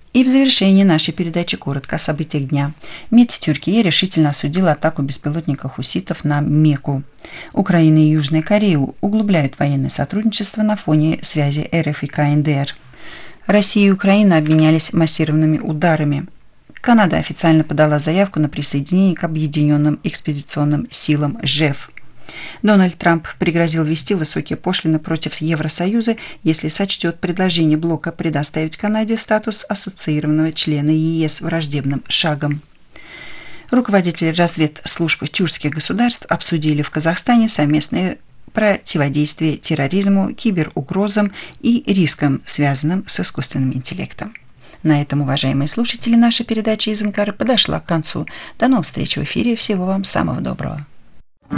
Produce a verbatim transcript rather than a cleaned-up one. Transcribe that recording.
И в завершении нашей передачи коротко о событиях дня. МИД Тюркии решительно осудила атаку беспилотников хуситов на Мекку. Украина и Южная Корея углубляют военное сотрудничество на фоне связи эр эф и ка эн дэ эр. Россия и Украина обменялись массированными ударами. Канада официально подала заявку на присоединение к Объединенным экспедиционным силам ЖЭФ. Дональд Трамп пригрозил ввести высокие пошлины против Евросоюза, если сочтет предложение блока предоставить Канаде статус ассоциированного члена е эс враждебным шагом. Руководители разведслужб тюркских государств обсудили в Казахстане совместное противодействие терроризму, киберугрозам и рискам, связанным с искусственным интеллектом. На этом, уважаемые слушатели, наша передача из Анкары подошла к концу. До новых встреч в эфире. Всего вам самого доброго.